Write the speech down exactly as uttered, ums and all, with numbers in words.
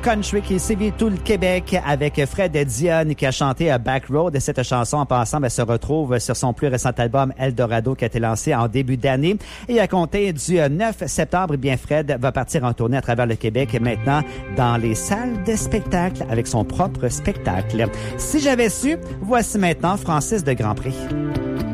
Country qui sévit tout le Québec avec Fred Dionne qui a chanté à Back Road. Cette chanson, en passant, ben, se retrouve sur son plus récent album Eldorado qui a été lancé en début d'année. Et à compter du neuf septembre, eh bien Fred va partir en tournée à travers le Québec maintenant dans les salles de spectacle avec son propre spectacle. Si j'avais su, voici maintenant Francis de Grandpré.